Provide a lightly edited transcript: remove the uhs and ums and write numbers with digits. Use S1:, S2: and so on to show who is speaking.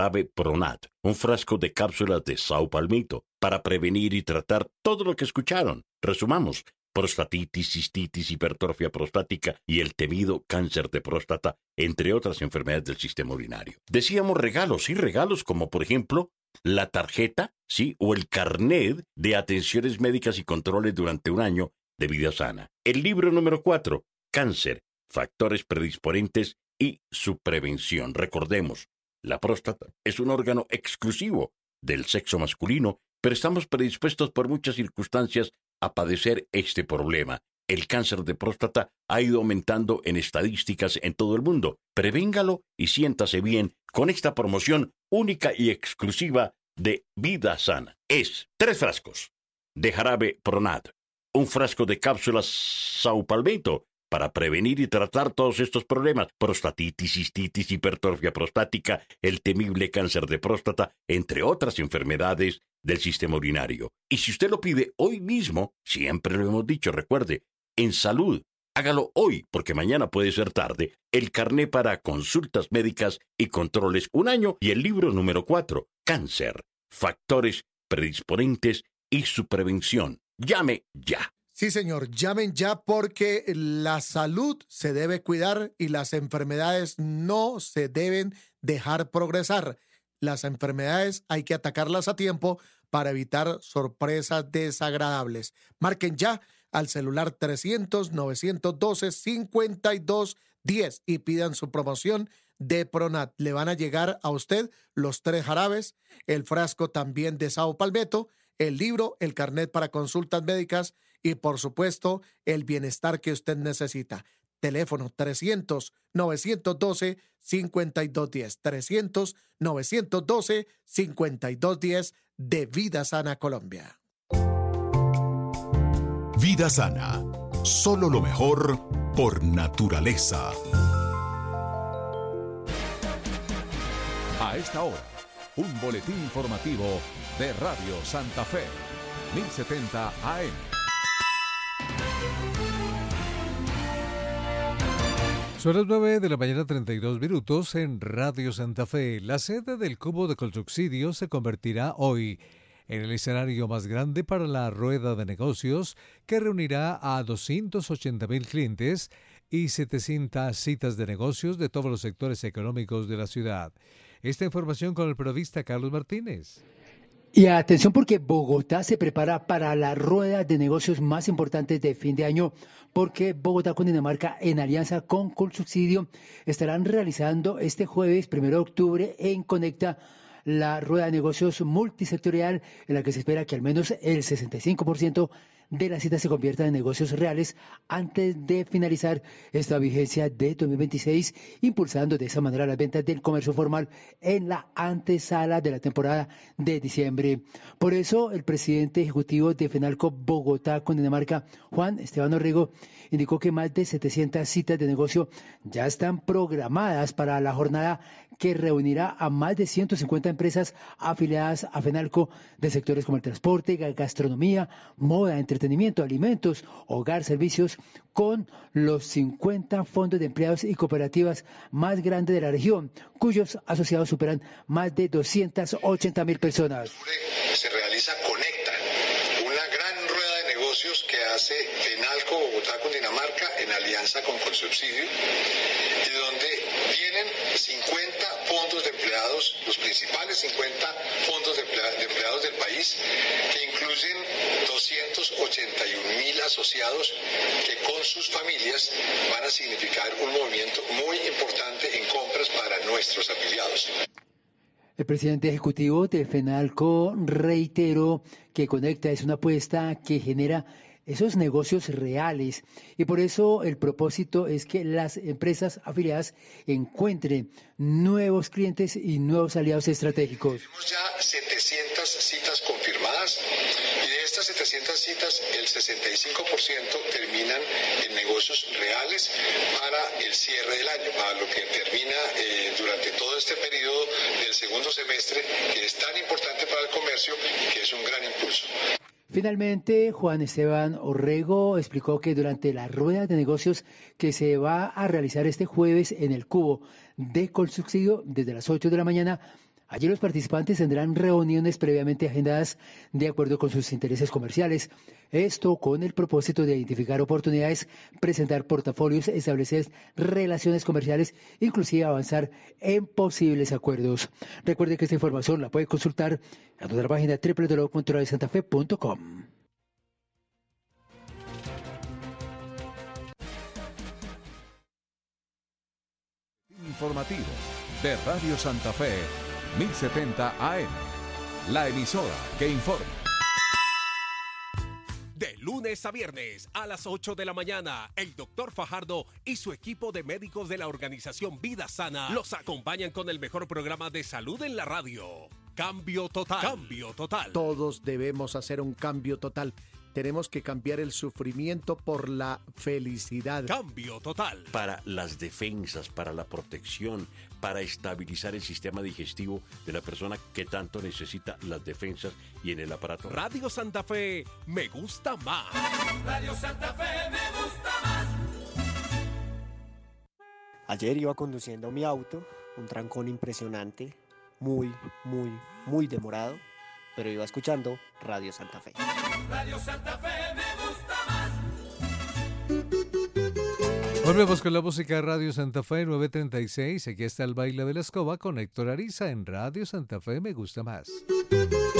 S1: jarabe Pronat, un frasco de cápsulas de Sao Palmito, para prevenir y tratar todo lo que escucharon. Resumamos: prostatitis, cistitis, hipertrofia prostática y el temido cáncer de próstata, entre otras enfermedades del sistema urinario. Decíamos regalos, y regalos como por ejemplo la tarjeta, sí, o el carnet de atenciones médicas y controles durante un año de vida sana. El libro número 4, Cáncer, factores predisponentes y su prevención. Recordemos, la próstata es un órgano exclusivo del sexo masculino, pero estamos predispuestos por muchas circunstancias a padecer este problema. El cáncer de próstata ha ido aumentando en estadísticas en todo el mundo. Prevéngalo y siéntase bien con esta promoción única y exclusiva de Vida Sana. Es 3 frascos de jarabe Pronat, un frasco de cápsulas Sao Palmito para prevenir y tratar todos estos problemas: prostatitis, cistitis, hipertrofia prostática, el temible cáncer de próstata, entre otras enfermedades del sistema urinario. Y si usted lo pide hoy mismo, siempre lo hemos dicho, recuerde, en salud, hágalo hoy, porque mañana puede ser tarde, el carné para consultas médicas y controles un año y el libro número 4, Cáncer, factores predisponentes y su prevención. Llame ya.
S2: Sí, señor, llamen ya porque la salud se debe cuidar y las enfermedades no se deben dejar progresar. Las enfermedades hay que atacarlas a tiempo para evitar sorpresas desagradables. Marquen ya al celular 300-912-5210 y pidan su promoción de Pronat. Le van a llegar a usted los 3 jarabes, el frasco también de Sao Palmetto, el libro, el carnet para consultas médicas y, por supuesto, el bienestar que usted necesita. Teléfono 300-912-5210. 300-912-5210 de Vida Sana Colombia.
S3: Vida Sana. Solo lo mejor por naturaleza.
S4: A esta hora, un boletín informativo de Radio Santa Fe, 1070 AM.
S5: Son las 9 de la mañana, 32 minutos en Radio Santa Fe. La sede del Cubo de Colsubsidio se convertirá hoy en el escenario más grande para la rueda de negocios que reunirá a 280,000 clientes y 700 citas de negocios de todos los sectores económicos de la ciudad. Esta información con el periodista Carlos Martínez.
S6: Y atención porque Bogotá se prepara para la rueda de negocios más importante de fin de año, porque Bogotá con Dinamarca, en alianza con Colsubsidio, estarán realizando este jueves 1 de octubre en Conecta la rueda de negocios multisectorial, en la que se espera que al menos el 65% de las citas se conviertan en negocios reales antes de finalizar esta vigencia de 2026, impulsando de esa manera las ventas del comercio formal en la antesala de la temporada de diciembre. Por eso, el presidente ejecutivo de FENALCO Bogotá con Dinamarca, Juan Esteban Orrego, indicó que más de 700 citas de negocio ya están programadas para la jornada que reunirá a más de 150 empresas afiliadas a FENALCO de sectores como el transporte, gastronomía, moda, entretenimiento, alimentos, hogar, servicios, con los 50 fondos de empleados y cooperativas más grandes de la región, cuyos asociados superan más de 280,000 personas.
S7: Se realiza Conecta, una gran rueda de negocios que hace FENALCO Bogotá con Dinamarca en alianza con Colsubsidio, y donde vienen 50 fondos de empleados, los principales 50 fondos de empleados del país, que incluyen 281,000 asociados que con sus familias van a significar un movimiento muy importante en compras para nuestros afiliados.
S6: El presidente ejecutivo de FENALCO reiteró que Conecta es una apuesta que genera esos negocios reales, y por eso el propósito es que las empresas afiliadas encuentren nuevos clientes y nuevos aliados estratégicos.
S7: Tenemos ya 700 citas confirmadas, y de estas 700 citas el 65% terminan en negocios reales para el cierre del año, para lo que termina durante todo este periodo del segundo semestre, que es tan importante para el comercio y que es un gran impulso.
S6: Finalmente, Juan Esteban Orrego explicó que durante la rueda de negocios que se va a realizar este jueves en el Cubo de Colsubsidio, desde las 8 de la mañana Allí los participantes tendrán reuniones previamente agendadas de acuerdo con sus intereses comerciales. Esto con el propósito de identificar oportunidades, presentar portafolios, establecer relaciones comerciales, inclusive avanzar en posibles acuerdos. Recuerde que esta información la puede consultar en nuestra página www.radiosantafe.com.
S4: Informativo de Radio Santa Fe, 1070 AM, la emisora que informa.
S8: De lunes a viernes a las 8 de la mañana, el doctor Fajardo y su equipo de médicos de la organización Vida Sana los acompañan con el mejor programa de salud en la radio. Cambio total. Cambio total.
S2: Todos debemos hacer un cambio total. Tenemos que cambiar el sufrimiento por la felicidad.
S8: Cambio total.
S1: Para las defensas, para la protección, para estabilizar el sistema digestivo de la persona que tanto necesita las defensas y en el aparato.
S8: Radio Santa Fe me gusta más.
S9: Radio Santa Fe me gusta más.
S10: Ayer iba conduciendo mi auto, un trancón impresionante, muy demorado, pero iba escuchando Radio Santa Fe.
S9: Radio Santa Fe me gusta más.
S5: Volvemos con la música de Radio Santa Fe 936. Aquí está el baile de la escoba con Héctor Ariza en Radio Santa Fe me gusta más.